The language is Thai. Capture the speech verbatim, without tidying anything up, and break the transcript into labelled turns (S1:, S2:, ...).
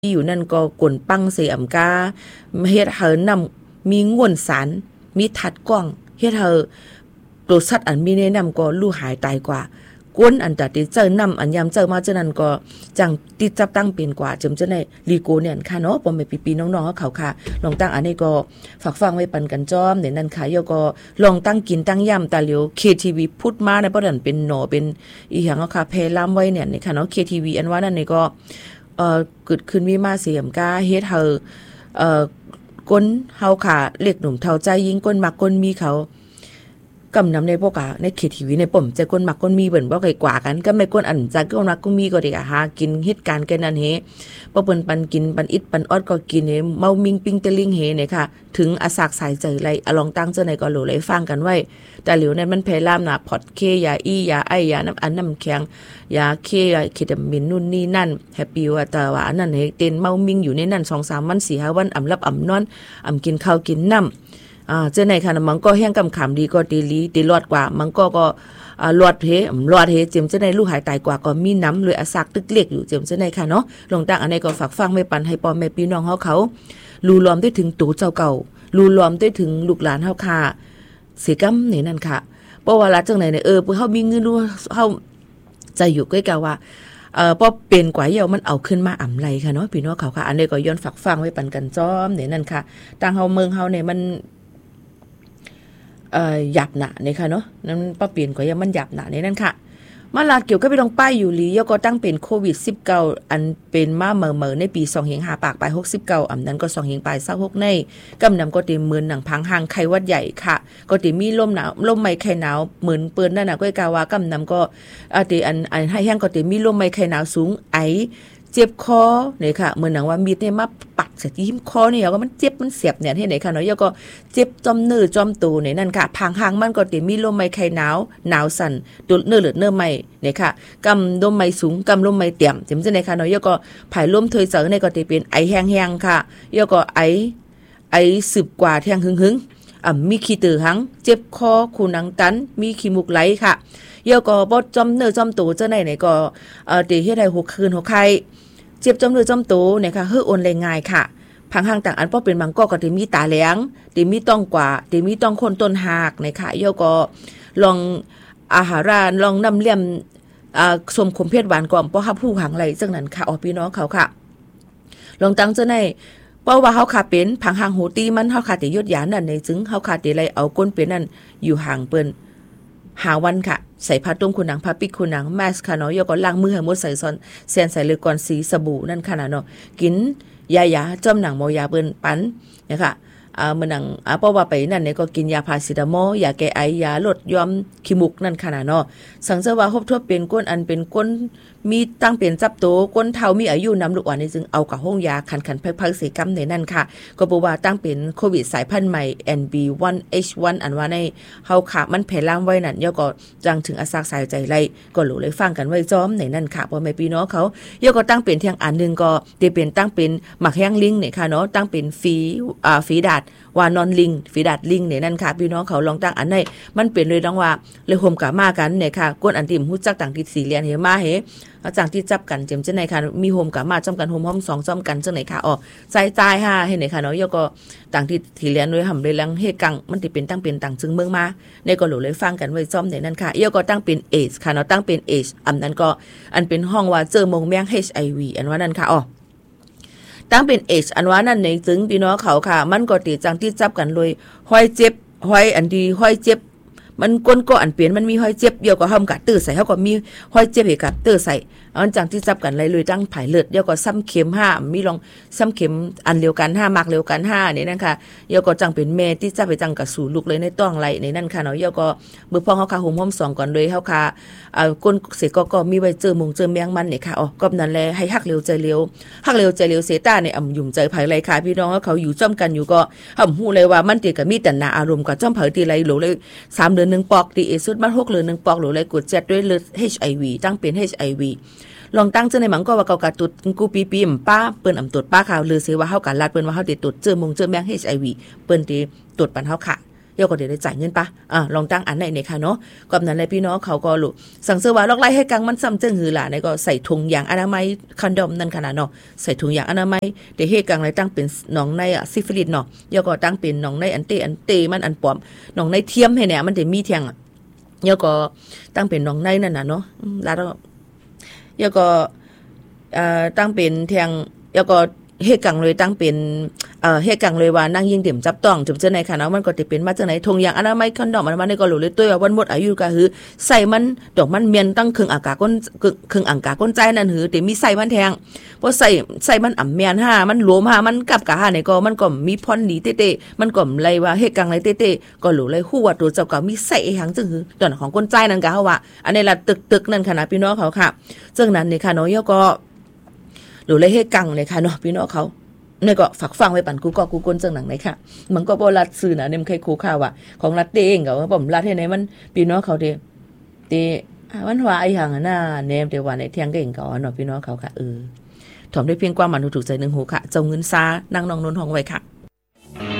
S1: อยู่นั่นก็กวนปังเสียมกาเฮ็ดเฮานำมีง่วนสารมีทัดกว้างเฮ็ดเฮาตัวสัตว์อันมีแนะนำก็ลู่หายตายกว่ากวนอันตะติเจอนำอันยามเจอมาเจานั้นก็จังติดจับตั้งเป็นกว่าจำจะได้ลีโกเนี่ยค่ะเนาะปอมไปปีๆน้องๆเขาค่ะลองตั้งอันนี้ก็ฝากฟังไว้ปันกันจ้อมเนี่ยนั่นค่ะยก็ลองตั้งกินตั้งย่ำตาเหลียว เค ที วี พูดมาในบ่ดันเป็นหนอเป็นอีหยังเนาะค่ะเพลามไว้เนี่ยนี่ค่ะเนาะ เค ที วี อันว่านั่นนี่ก็เอ่อเกิดขึ้นมีมาเสียมกาเฮ็ดเฮาเอ่อก้นเฮาค่ะเล็กหนุ่มเฒ่าใจยิงก้นมักก้นมีเขากำนำในพวกอ่ะในเขตทีวีในป่มใจก้นมักก้นมีเบิ่นบ่เคยกว่ากันก็ไม่ก้นอันจากก้นมักก้นมีก็ได้หากินเหตุการณ์แค่นั้นเฮบ่เปิ้นปันกินปันอิดปันออดก็กินเฮเมามิงปิงตะลิงเฮเนี่ยค่ะถึงอาสากสายใจไหลอลองตั้งเจ้าในก็หลูไหลฟังกันไว้แต่เหลียวนั้นมันเพลามน่ะพอดเคยาอียาไอยาน้ำอันน้ำแข็งยาเคยาเคตามีนนู่นนี่นั่นแฮปปี้ว่าแต่ว่าอันนั้นเฮเต้นเมามิงอยู่ในนั้น สองสาม วัน สี่ห้า วันอำลับอำนอนอำกินข้าวกินน้ำอ่าเจ้าไหนค่ะมันก็แห้งกำขำดีก็ตีลีตีรอดกว่ามันก็ก็อ่ารอดเฮรอดเฮเจียมเจ้าไหนลูกหายตายกว่าก็มีน้ำเลยอาศักตึกเล็กอยู่เจียมเจ้าไหนค่ะเนาะลงตั้งอันไหนก็ฝากฟังไม่ปันให้ปอมแม่พี่น้องเฮาเขารูล้อมได้ถึงตู่เจ้าเก่ารูล้อมได้ถึงลูกหลานเฮาค่ะเสียกำนี่นั่นค่ะเพราะว่าละจังไหนเนี่ยเออเฮามีเงินรู้เฮาใจอยู่ใกล้กันว่าเอ่อพอเป็นกว่าเหี่ยวมันเอาขึ้นมาอ่ำไรค่ะเนาะพี่น้องเขาค่ะอันนี้ก็ย้อนฝากฟังไว้ปันกันจ้อมนี่นั่นค่ะทางเฮาเมืองเฮาเนี่ยมันเอ่อหยับหนาเนี่ยค่ะเนาะนั้นป้าเปลี่ยนก็ยังมันหยับหนาเนี่ยนั่นค่ะมาลาเกี่ยวกับไปลงป้ายอยู่ลียก็ตั้งเป็นโควิดสิบเก้าอันเป็นมาเหม่อๆในปีสองเฮงหาปากปลายหกสิบเก้าอันนั้นก็สองเฮงปลายเศร้าหกในกำนำก็ติมือหนังพังหางไข้วัดใหญ่ค่ะก็ติมีลมหนาวลมไม้ไข้หนาวเหมือนเปิ้นนั่นน่ะก็กาวากำนำก็อาติอันอันให้แห้งก็ติมีลมไม้ไข้หนาวสูงไอเจ็บคอเนี่ยค่ะเหมือนหนังว่ามีดเนี่ยมาปักใส่ที่คอเนี่ยก็มันเจ็บมันเสียบเนี่ยที่ไหนค่ะเนาะยก็เจ็บจอมเนื้อจอมตูเนี่ยนั่นค่ะพังหางมันก็ติมีลมไม้ไข้หนาวหนาวสั่นตุดเนื้อเลือดเนื้อไม้เนี่ยค่ะกำลมไม้สูงกำลมไม้เตี่ยมจำจะไหนค่ะเนาะยก็ผายลมเทยเสอเนี่ยก็ติเป็นไอแห้งๆค่ะยก็ไอไอสืบกว่าแทงหึงๆอ่ะมีขี้ตือหังเจ็บคอคูหนังตันมีขี้มูกไหลค่ะยก็บ่จอมเนื้อจอมตูเจ้าไหนไหนก็เอ่อติเฮ็ดให้หกคืนหกไข้เจ็บจอมเนื้อจอมตูเนี่ยค่ะเฮือโอนแรงง่ายค่ะพังห่างต่างอันป้อเป็นบางก็ก็ติมีตาแหลงติมีต้องกว่าติมีต้องคนต้นหากเนี่ยค่ะยก็ลองอาหารลองน้ำเลี่ยมอ่าสมขมเพชรหวานก่อมป้อฮับผู้หางไหลจังนั้นค่ะอ๋อพี่น้องเขาค่ะลองตั้งเจ้าไหนเพราะว่าเฮาขาเป็นพังห่างหูตีมันเฮาขาติยศหยานั่นในจึงเฮาขาติไรเอาก้นเป็นนั่นอยู่ห่างเปิ้นหาวันค่ะใส่ผ้าต้มคุณหนังผ้าปิกคุณหนังแมสค่ะเนาะยก็ล้างมือให้หมดใส่ซอนแซนใส่เลยก่อนสีสบู่นั่นค่ะเนาะกินยายาจ้อมหนังหมอยาเปิ้นปันนะคะอ่ามื้อหนังอ่าเพราะว่าไปนั่นเนี่ยก็กินยาพาราเซตามอลยาแก้ไอยาลดย้อมขี้มุกนั่นค่ะเนาะสังเสว่าพบทั่วเป็นก้นอันเป็นก้นมีตั้งเป็นจับโตก้นเฒ่ามีอายุนำลูกอ่อนนี่จึงเอากับห้องยาคันๆพักๆเสกำในนั่นค่ะก็บอกว่าตั้งเป็นโควิดสายพันธุ์ใหม่ เอ็น บี วัน เอช วัน อันว่าในเฮาขามันแพร่ล่ามไว้นั่นย่อก็จังถึงอาสากสายใจไล่ก็หลูเลยฟังกันไว้จ้อมในนั่นค่ะพ่อแม่พี่น้องเขาย่อก็ตั้งเป็นเที่ยงอันนึงก็ได้เป็นตั้งเป็นหมักแห้งลิงเนี่ยค่ะเนาะตั้งเป็นฝีอ่าฝีดาดวานอนลิงฝีดาดลิงเนี่ยนั่นค่ะพี่น้องเขาลองตั้งอันไหนมันเป็นเลยดังว่าเลยห่มกะมากันเนี่ยค่ะก้นอันติมฮู้จักต่างที่สี่เหรียญเฮมาเฮเอาจังที่จับกันเจมจังไหนค่ะมีโฮมกะมาจ้อมกันโฮมห้อมสองจ้อมกันจังไหนค่ะอ๋อใจตายค่ะเห็นไหนค่ะเนาะยก็ต่างที่ที่เรียนด้วยห่ำเลยลังเฮกังมันสิเป็นตั้งเป็นต่างจึงเมืองมาในก็หลูเลยฟังกันไว้จ้อมในนั้นค่ะยก็ตั้งเป็นเอชค่ะเนาะตั้งเป็นเอชอันนั้นก็อันเป็นห้องว่าเจอมงแมง เอช ไอ วี อันว่านั่นค่ะอ๋อตั้งเป็นเอชอันว่านั่นในจึงพี่น้องเขาค่ะมันก็ติจังที่จับกันเลยห้อยเจ็บห้อยอันดีห้อยเจ็บมันก้นก็อันเปลี่ยนมันมีห้อยเจ็บเดียวก็ห้ามกัดตื้อใส่เขาก็มีห้อยเจ็บให้กัดตื้อใส่อันจังที่จับกันเลยเลยตั้งผายเลือดเดียวก็ซ้ำเข็มห้ามีลองซ้ำเข็มอันเดียวกันห้ามากเดียวกันห้านี่นั่นค่ะเดียวก็จังเป็นแม่ที่จับไปจังกับสู่ลูกเลยในต้องไหลในนั่นค่ะเนาะเดียวก็เมื่อพ่อเขาคาห่มห้อมสองก่อนเลยเขาคาอ่าก้นเสก็ก็มีไว้เจอมงเจอแมงมันเนี่ยค่ะอ๋อก็นั่นแหละให้ฮักเร็วใจเร็วฮักเร็วใจเร็วเสต้าในอ่ำยุ่มใจไผไรค่ะพี่น้องเขาอยู่จ้อมกันอยู่ก็ห่ำหูเลยว่ามันเตียกับมีแต่นาอารมณ์กับจ้อมเผยตีไรหลเลยสามเดือนหนึ่งปอกดีเอสุดมันหกเดือนหนึ่งปอกหลเลยกดเจ็ดด้วยเลือด เอช ไอ วี ตั้งเป็น เอช ไอ วี ลองตั้งเจอในหมังก็ว่าเกากะตุดกูปีปีมป้าเปิ้นอำตรวจป้าข่าวลือเสว่าเฮากันลาดเปิ้นว่าเฮาติดตรวจเจอมงเจอแมง เอช ไอ วี เปิ้นติตรวจปันเฮาค่ะเดี๋ยวก็ได้จ่ายเงินปะอ่าลองตั้งอันไหนเนี่ยค่ะเนาะก็นั้นเลยพี่น้องเขาก็รู้สั่งเสื้อว่าลอกไล่ให้กังมันซ้ำจึงหือหล่ะเนี่ยก็ใส่ถุงยางอนามัยคอนโดมนั่นขนาดเนาะใส่ถุงยางอนามัยเดี๋ยวให้กังเลยตั้งเป็นหนองในอะซิฟิลิสเนาะเดี๋ยวก็ตั้งเป็นหนองในอันเตอันเตมันอันปลอมหนองในเทียมให้เนี่ยมันจะมีเทียงอ่ะเดี๋ยวก็ตั้งเป็นหนองในนั่นน่ะเนาะแล้วก็เดี๋ยวก็เอ่อตั้งเป็นเทียงเดี๋ยวก็เฮกังเลยตั้งเป็นเอ่อเฮกังเลยว่านั่งยิงเดี่ยมจับต้องจุ่มเจอในค่ะเนาะมันก็จะเป็นมาจากไหนทงยางอนามัยคอนดอมมันมาในก็รู้เลยตัวว่าวันหมดอายุก็คือใส่มันดอกมันเมียนตั้งครึ่งอากาศก้นครึ่งอังกาก้นใจนั่นหือแต่มีใส่มันแทงเพราะใส่ใส่มันอ่ำเมียนห้ามันหลวมห้ามันกับกะห้าเนี่ยก็มันก็มีพรดีเต้ๆมันก็เลยว่าเฮกังเลยเต้ๆก็รู้เลยฮู้ว่าตัวเจ้าก็มีใส่หางจึงหือตอนของก้นใจนั่นก็เฮาว่าอันนี้ล่ะตึกๆนั่นค่ะนะพี่น้องเขาค่ะซึ่งนั้นนี่ค่ะเนาะยก็หรือเลยเฮกังเลยค่ะเนาะพี่น้องเขาเนี่ยก็ฝากฟังไว้ปั่นกูก็กูก้นจังหนังไหนค่ะมันก็บ่รัดซื้อนะเนี่ยมันเคยคูข่าวว่าของรัดเองก็ว่าผมรัดให้ไหนมันพี่น้องเขาเด้เตมันว่าไอ้ห่างน่ะเนมเดี๋ยวว่าในเที่ยงเก่งก็เนาะพี่น้องเขาค่ะเออถอมได้เพียงความมันถูกใจนึงหูค่ะเจ้าเงินซานั่งนองนนห้องไว้ค่ะ